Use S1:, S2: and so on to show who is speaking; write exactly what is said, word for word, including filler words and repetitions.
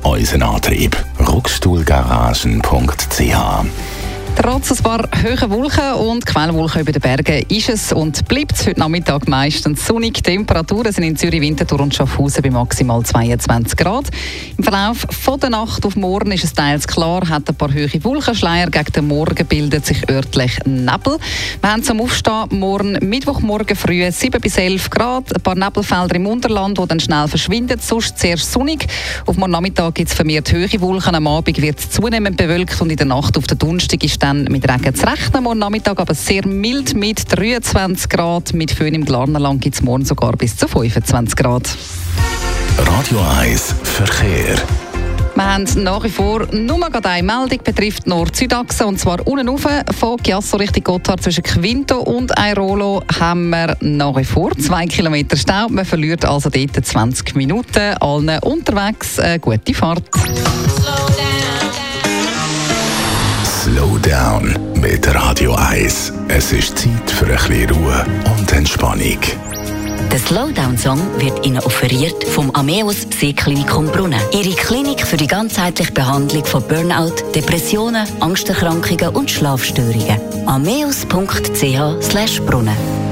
S1: unser Antrieb. Rockstuhlgaragen punkt c h.
S2: Trotz ein paar hohen Wolken und Quellwolken über den Bergen ist es und bleibt es heute Nachmittag meistens sonnig. Die Temperaturen sind in Zürich, Winterthur und Schaffhausen bei maximal zweiundzwanzig Grad. Im Verlauf von der Nacht auf morgen ist es teils klar, hat ein paar hohe Wolkenschleier. Gegen den Morgen bildet sich örtlich Nebel. Wir haben zum Aufstehen morgen Mittwochmorgen früh sieben bis elf Grad. Ein paar Nebelfelder im Unterland, die dann schnell verschwinden. Sonst sehr sonnig. Auf morgen Nachmittag gibt es vermehrt hohe Wolken. Am Abend wird es zunehmend bewölkt und in der Nacht auf den Donnerstag ist dann mit Regen zu rechnen. Morgen Nachmittag aber sehr mild mit dreiundzwanzig Grad. Mit Föhn im Glarnerland gibt es morgen sogar bis zu fünfundzwanzig Grad.
S1: Radio eins Verkehr.
S2: Wir haben nach wie vor nur gerade eine Meldung, betrifft Nord-Süd-Achse, und zwar unten rauf von Chiasso Richtung Gotthard zwischen Quinto und Airolo haben wir nach wie vor zwei Kilometer Stau. Man verliert also dort zwanzig Minuten. Allen unterwegs eine gute Fahrt.
S1: Slow down mit Radio eins. Es ist Zeit für ein bisschen Ruhe und Entspannung.
S3: Der Slowdown-Song wird Ihnen offeriert vom Ameos Seeklinikum Brunnen. Ihre Klinik für die ganzheitliche Behandlung von Burnout, Depressionen, Angsterkrankungen und Schlafstörungen. ameos punkt c h slash brunnen